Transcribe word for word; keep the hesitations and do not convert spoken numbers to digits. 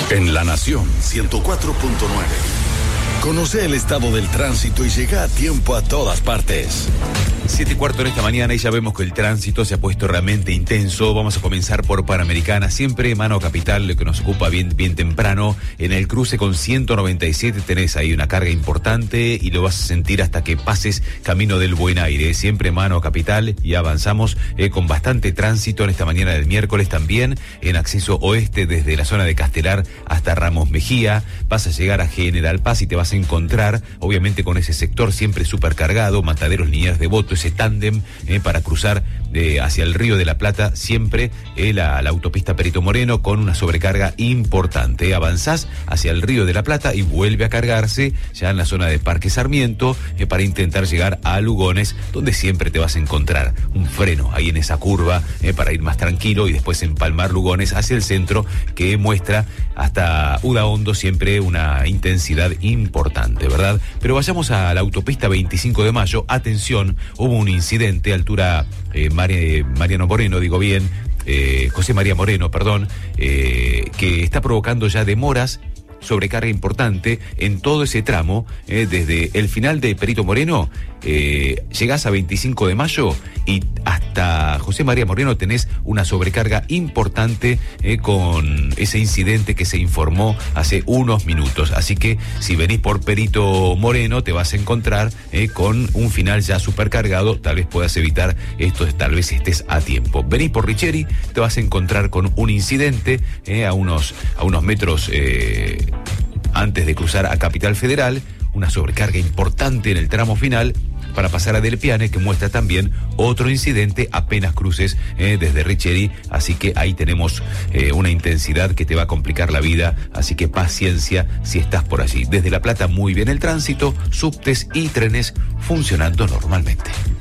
En La Nación ciento cuatro punto nueve. Conoce el estado del tránsito y llega a tiempo a todas partes. Siete y cuarto en esta mañana y ya vemos que el tránsito se ha puesto realmente intenso. Vamos a comenzar por Panamericana, siempre mano capital, lo que nos ocupa bien, bien temprano. En el cruce con ciento noventa y siete tenés ahí una carga importante y lo vas a sentir hasta que pases camino del Buen Aire. Siempre mano capital y avanzamos eh, con bastante tránsito en esta mañana del miércoles también. En acceso oeste desde la zona de Castelar hasta Ramos Mejía. Vas a llegar a General Paz y te vas a encontrar obviamente con ese sector siempre supercargado, Mataderos Liniers de Voto, ese tándem eh, para cruzar eh, hacia el Río de la Plata, siempre eh, la, la autopista Perito Moreno con una sobrecarga importante. Avanzás hacia el Río de la Plata y vuelve a cargarse ya en la zona de Parque Sarmiento eh, para intentar llegar a Lugones, donde siempre te vas a encontrar un freno ahí en esa curva eh, para ir más tranquilo y después empalmar Lugones hacia el centro, que muestra hasta Udaondo siempre una intensidad importante, ¿verdad? Pero vayamos a la autopista veinticinco de mayo. Atención, hubo un incidente a altura eh, Mari- Mariano Moreno, digo bien, eh, José María Moreno, perdón, eh, que está provocando ya demoras, sobrecarga importante en todo ese tramo, eh, desde el final de Perito Moreno, eh, llegás a veinticinco de mayo y hasta José María Moreno tenés una sobrecarga importante eh, con ese incidente que se informó hace unos minutos. Así que si venís por Perito Moreno te vas a encontrar eh, con un final ya supercargado. Tal vez puedas evitar esto, tal vez estés a tiempo. Venís por Richeri, te vas a encontrar con un incidente eh, a unos, a unos metros eh, antes de cruzar a Capital Federal, una sobrecarga importante en el tramo final para pasar a Del Piane, que muestra también otro incidente apenas cruces eh, desde Richeri. Así que ahí tenemos eh, una intensidad que te va a complicar la vida, así que paciencia si estás por allí. Desde La Plata muy bien el tránsito, subtes y trenes funcionando normalmente.